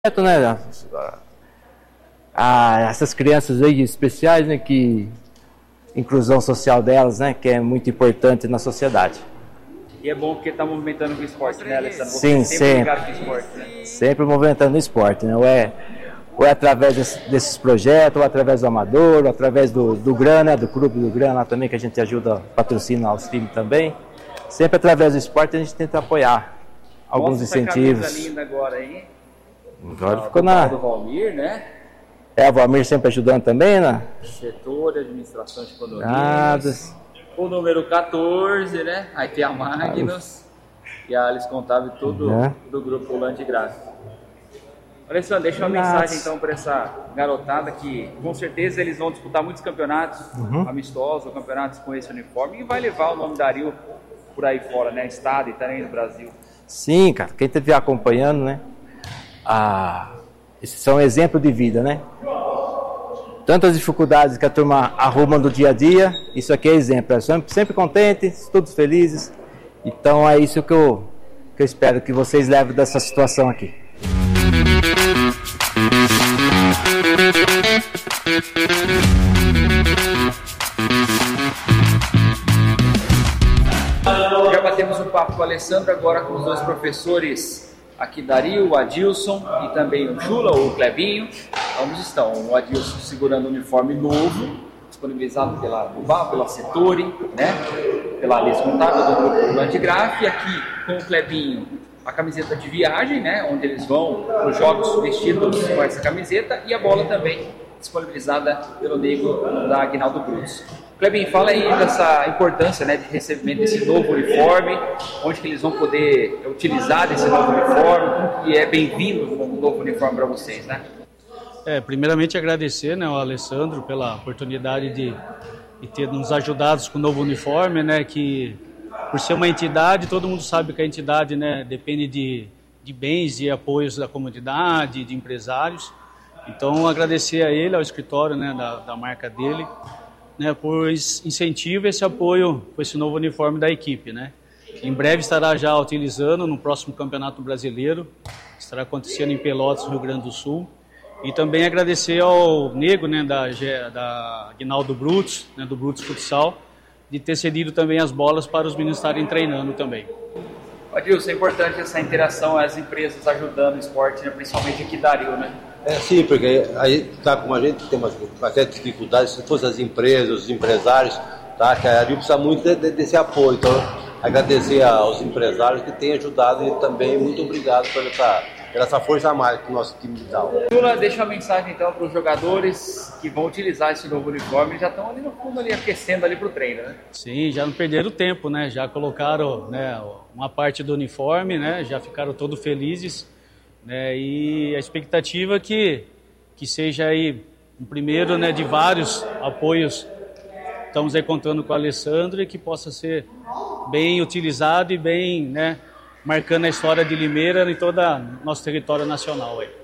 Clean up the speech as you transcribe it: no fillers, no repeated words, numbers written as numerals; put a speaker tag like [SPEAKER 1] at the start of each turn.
[SPEAKER 1] né? Essas crianças aí especiais, né? Que inclusão social delas, né? Que é muito importante na sociedade.
[SPEAKER 2] E é bom porque está movimentando o esporte, né, Alessandro?
[SPEAKER 1] Sim, sempre.
[SPEAKER 2] Com o esporte, né?
[SPEAKER 1] Sempre movimentando o esporte, né? Ou é através desses projetos, ou através do amador, ou através do Grana, do clube do Grana também, que a gente ajuda, patrocina os times também. Sempre através do esporte a gente tenta apoiar alguns incentivos.
[SPEAKER 2] Essa camisa linda agora, hein?
[SPEAKER 1] Agora ficou na...
[SPEAKER 2] do Valmir, né?
[SPEAKER 1] O Valmir sempre ajudando também, né?
[SPEAKER 2] Setor de administração de condomínios.
[SPEAKER 1] Nada.
[SPEAKER 2] O número 14, né? Aí tem a Magnus e a Alice Contábil, tudo do grupo Lante Gráfico. Alessandro, deixa uma mensagem então para essa garotada que com certeza eles vão disputar muitos campeonatos amistosos, campeonatos com esse uniforme e vai levar o nome da Ario por aí fora, né? Estado e também no Brasil.
[SPEAKER 1] Sim, cara. Quem estiver acompanhando, né? Esses são exemplos de vida, né? Tantas dificuldades que a turma arruma do dia a dia, isso aqui é exemplo. Sempre contentes, todos felizes. Então é isso que eu espero que vocês levem dessa situação aqui.
[SPEAKER 2] Já batemos um papo com o Alessandro, agora com os dois professores aqui da Ario, o Adilson e também o Chula, ou o Clebinho. Onde estão? O Adilson segurando o uniforme novo, disponibilizado pela Bubá, pela Setori, né? Pela Alice Contábil do grupo Landigraf, e aqui com o Clebinho a camiseta de viagem, né? Onde eles vão para os jogos vestidos com essa camiseta, e a bola também disponibilizada pelo nego da Aguinaldo Brutos. Clebinho, fala aí dessa importância, né, de recebimento desse novo uniforme, onde que eles vão poder utilizar desse novo uniforme, como que é bem-vindo o novo uniforme para vocês, né?
[SPEAKER 3] Primeiramente agradecer, né, ao Alessandro pela oportunidade de ter nos ajudado com o novo uniforme, né, que por ser uma entidade, todo mundo sabe que a entidade, né, depende de bens e apoios da comunidade, de empresários. Então agradecer a ele, ao escritório, né, da marca dele, né, por incentivo esse apoio com esse novo uniforme da equipe, né. Em breve estará já utilizando no próximo Campeonato Brasileiro, que estará acontecendo em Pelotas, Rio Grande do Sul. E também agradecer ao Nego, né, da Aguinaldo Brutos, né, do Brutos Futsal, de ter cedido também as bolas para os meninos estarem treinando também.
[SPEAKER 2] Adilson, é importante essa interação, as empresas ajudando o esporte, né, principalmente aqui da Ario, né?
[SPEAKER 4] Sim, porque aí tá, como a gente tem uma certa dificuldade, se fossem as empresas, os empresários, tá, que a Ario precisa muito desse apoio. Então, agradecer aos empresários que têm ajudado e também muito obrigado por essa força a mais que o nosso time dá.
[SPEAKER 2] Lula, deixa uma mensagem então para os jogadores que vão utilizar esse novo uniforme, já estão ali no fundo, ali aquecendo ali para o treino, né?
[SPEAKER 3] Sim, já não perderam tempo, né? Já colocaram, né, uma parte do uniforme, né? Já ficaram todos felizes, né? E a expectativa é que seja aí o primeiro, né, de vários apoios. Estamos aí contando com o Alessandro e que possa ser bem utilizado e bem, né, marcando a história de Limeira em todo o nosso território nacional aí.